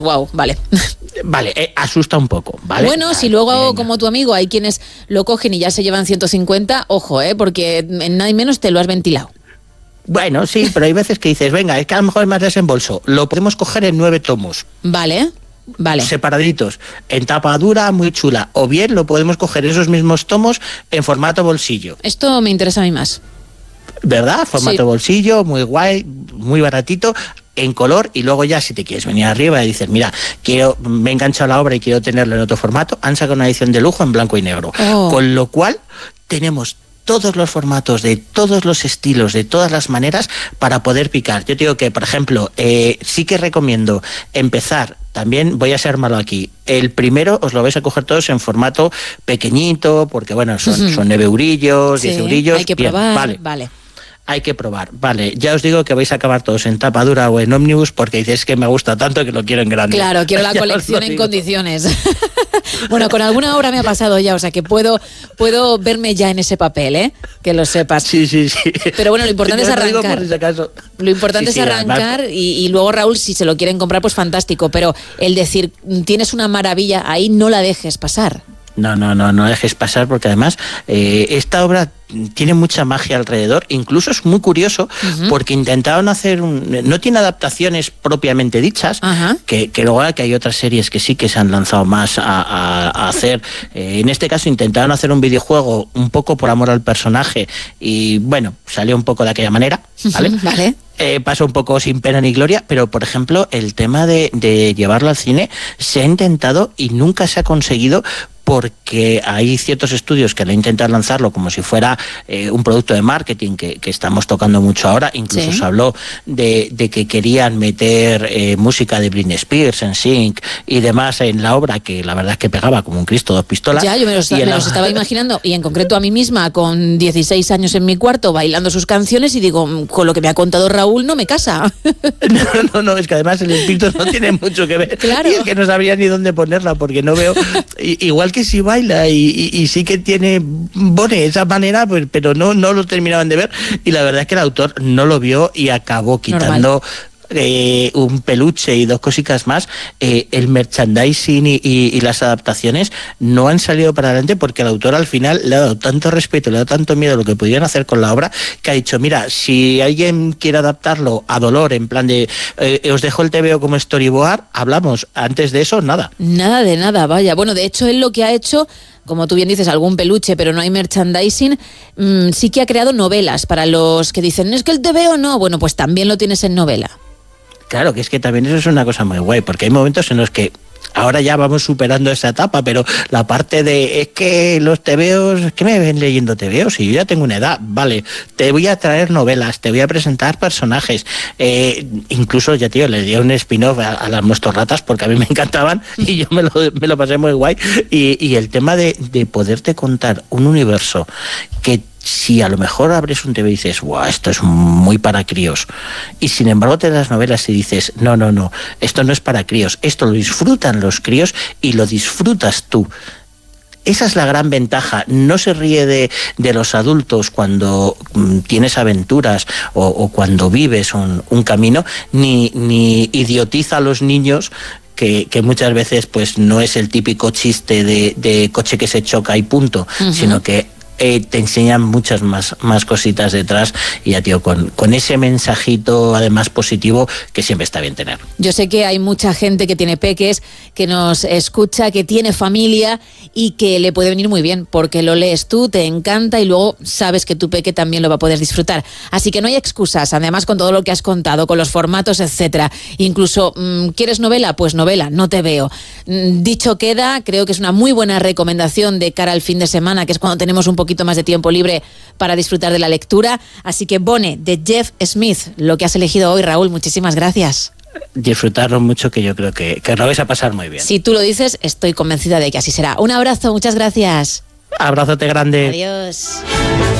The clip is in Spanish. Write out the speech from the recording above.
Wow, vale. Vale, asusta un poco, ¿vale? Bueno, vale, si luego, venga. como tu amigo, hay quienes lo cogen y ya se llevan 150, ojo, porque en nada y menos te lo has ventilado. Bueno, sí, pero hay veces que dices, venga, es que a lo mejor es más desembolso. Lo podemos coger en 9 tomos. Vale. Separaditos, en tapa dura, muy chula. O bien lo podemos coger esos mismos tomos en formato bolsillo. Esto me interesa a mí más. ¿Verdad? Formato bolsillo, muy guay, muy baratito, en color, y luego ya si te quieres venir arriba y dices, mira, me he enganchado a la obra y quiero tenerlo en otro formato, han sacado una edición de lujo en blanco y negro. Con lo cual tenemos todos los formatos, de todos los estilos, de todas las maneras para poder picar. Yo te digo que, por ejemplo, sí que recomiendo empezar. También voy a ser malo aquí. El primero os lo vais a coger todos en formato pequeñito, porque bueno, son 9 eurillos, 10 eurillos. Hay que probar, vale. Hay que probar, vale. Ya os digo que vais a acabar todos en tapa dura o en ómnibus porque dices que me gusta tanto que lo quiero en grande. Claro, quiero la colección en condiciones. Bueno, con alguna obra me ha pasado ya, o sea que puedo verme ya en ese papel, que lo sepas. Sí. Pero bueno, lo importante es arrancar. Lo importante es arrancar y luego, Raúl, si se lo quieren comprar, pues fantástico. Pero el decir, tienes una maravilla ahí, no la dejes pasar. No dejes pasar, porque además esta obra tiene mucha magia alrededor. Incluso es muy curioso porque intentaron hacer no tiene adaptaciones propiamente dichas, que luego que hay otras series que sí que se han lanzado más a hacer. En este caso intentaron hacer un videojuego un poco por amor al personaje y bueno, salió un poco de aquella manera, ¿vale? Vale. Pasó un poco sin pena ni gloria, pero por ejemplo el tema de llevarlo al cine se ha intentado y nunca se ha conseguido, porque hay ciertos estudios que han intentado lanzarlo como si fuera un producto de marketing que estamos tocando mucho ahora. Incluso se habló de que querían meter música de Britney Spears, NSYNC y demás en la obra, que la verdad es que pegaba como un Cristo, 2 pistolas. Ya, yo me los estaba imaginando, y en concreto a mí misma con 16 años en mi cuarto bailando sus canciones, y digo, con lo que me ha contado Raúl no me casa. No, es que además el espíritu no tiene mucho que ver. Claro. Y es que no sabría ni dónde ponerla, porque no veo, igual que si baila y sí que pone esa manera, pues, pero no lo terminaban de ver, y la verdad es que el autor no lo vio y acabó quitando un peluche y 2 cositas más. El merchandising y las adaptaciones no han salido para adelante porque el autor al final le ha dado tanto respeto, le ha dado tanto miedo a lo que pudieran hacer con la obra, que ha dicho, mira, si alguien quiere adaptarlo a dolor, en plan de os dejo el TVO como storyboard, hablamos. Antes de eso, nada. Nada de nada, vaya. Bueno, de hecho, él lo que ha hecho, como tú bien dices, algún peluche, pero no hay merchandising, sí que ha creado novelas para los que dicen, es que el TVO no. Bueno, pues también lo tienes en novela. Claro, que es que también eso es una cosa muy guay, porque hay momentos en los que ahora ya vamos superando esa etapa, pero la parte de, es que los tebeos, es que me ven leyendo tebeos y yo ya tengo una edad, vale, te voy a traer novelas, te voy a presentar personajes, incluso, ya tío, le di un spin-off a las Mostorratas porque a mí me encantaban y yo me lo pasé muy guay, y el tema de poderte contar un universo que si a lo mejor abres un TV y dices, guau, esto es muy para críos, y sin embargo te das novelas y dices, no, esto no es para críos, esto lo disfrutan los críos y lo disfrutas tú. Esa es la gran ventaja. No se ríe de los adultos cuando tienes aventuras o cuando vives un camino, ni idiotiza a los niños, que muchas veces pues no es el típico chiste de coche que se choca y punto, sino que te enseñan muchas más cositas detrás, y ya tío, con ese mensajito además positivo que siempre está bien tener. Yo sé que hay mucha gente que tiene peques, que nos escucha, que tiene familia y que le puede venir muy bien porque lo lees tú, te encanta y luego sabes que tu peque también lo va a poder disfrutar. Así que no hay excusas, además con todo lo que has contado, con los formatos, etcétera. Incluso, ¿quieres novela? Pues novela, no te veo. Dicho queda, creo que es una muy buena recomendación de cara al fin de semana, que es cuando tenemos un poquito más de tiempo libre para disfrutar de la lectura. Así que Bone, de Jeff Smith, lo que has elegido hoy, Raúl, muchísimas gracias. Disfrutarlo mucho, que yo creo que lo vais a pasar muy bien. Si tú lo dices, estoy convencida de que así será. Un abrazo, muchas gracias. Abrazote grande. Adiós.